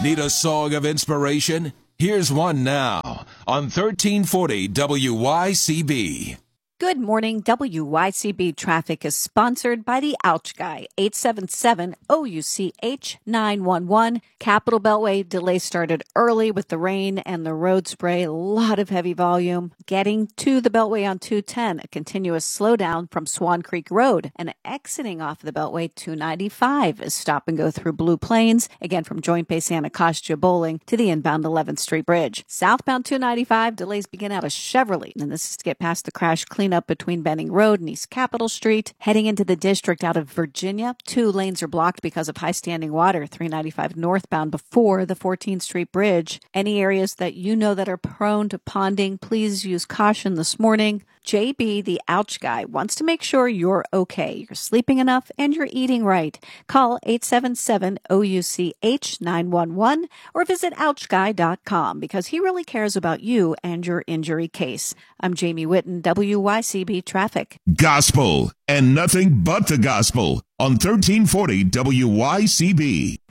Need a song of inspiration? Here's one now on 1340 WYCB. Good morning. WYCB traffic is sponsored by the Ouch Guy, 877-OUCH-911. Capital Beltway delay started early with the rain and the road spray. A lot of heavy volume. Getting to the Beltway on 210, a continuous slowdown from Swan Creek Road. And exiting off the Beltway, 295 is stop and go through Blue Plains. Again, from Joint Base Anacostia Bowling to the inbound 11th Street Bridge. Southbound 295, delays begin out of Chevrolet. And this is to get past the crash cleanup between Benning Road and East Capitol Street. Heading into the district out of Virginia, 2 lanes are blocked because of high standing water, 395 northbound before the 14th Street Bridge. Any areas that you know that are prone to ponding, please use caution this morning. JB, the Ouch Guy, wants to make sure you're okay, you're sleeping enough, and you're eating right. Call 877-OUCH-911 or visit OuchGuy.com because he really cares about you and your injury case. I'm Jamie Whitten, WYCB Traffic. Gospel and nothing but the gospel on 1340 WYCB.